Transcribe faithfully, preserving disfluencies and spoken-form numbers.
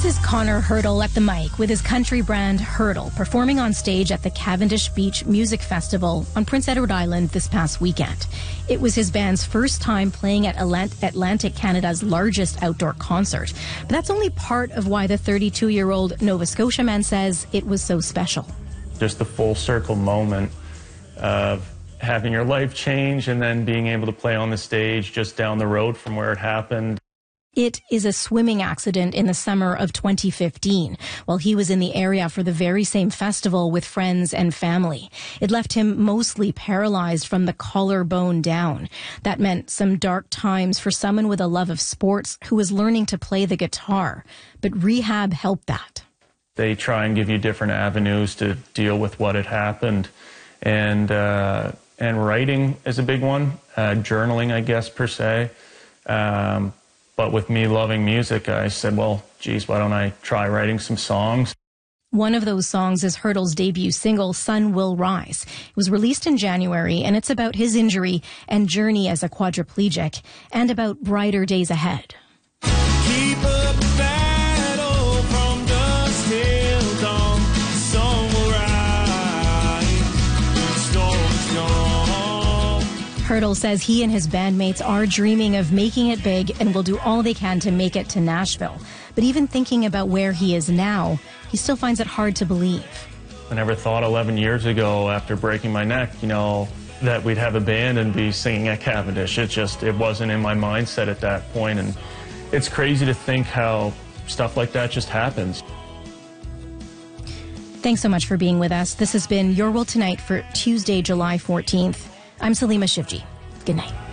This is Connor Hurdle at the mic with his country brand Hurdle, performing on stage at the Cavendish Beach Music Festival on Prince Edward Island this past weekend. It was his band's first time playing at Atlantic Canada's largest outdoor concert. But that's only part of why the thirty-two-year-old Nova Scotia man says it was so special. Just the full circle moment of having your life change and then being able to play on the stage just down the road from where it happened. It is a swimming accident in the summer of twenty fifteen, while he was in the area for the very same festival with friends and family. It left him mostly paralyzed from the collarbone down. That meant some dark times for someone with a love of sports who was learning to play the guitar. But rehab helped that. They try and give you different avenues to deal with what had happened. And, uh, and writing is a big one. Uh, journaling, I guess, per se. Um, But with me loving music, I said, well, geez, why don't I try writing some songs? One of those songs is Hurdle's debut single, Sun Will Rise. It was released in January, and it's about his injury and journey as a quadriplegic, and about brighter days ahead. Keep up the battle from dusk till dawn. Sun will rise. Storms gone. Hurdle says he and his bandmates are dreaming of making it big and will do all they can to make it to Nashville. But even thinking about where he is now, he still finds it hard to believe. I never thought eleven years ago, after breaking my neck, you know, that we'd have a band and be singing at Cavendish. It just, it wasn't in my mindset at that point. And it's crazy to think how stuff like that just happens. Thanks so much for being with us. This has been Your World Tonight for Tuesday, July fourteenth. I'm Salima Shivji. Good night.